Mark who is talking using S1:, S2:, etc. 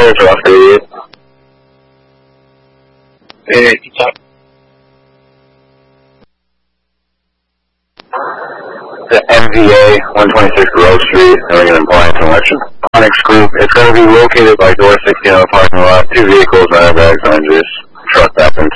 S1: it's Ross 38.
S2: Hey, talk.
S1: The MVA 126 Grove Street, Oregon Appliance Election. Onyx Group, it's going to be located by door 16 of the parking lot. 2 vehicles, matter bags, oranges, truck back in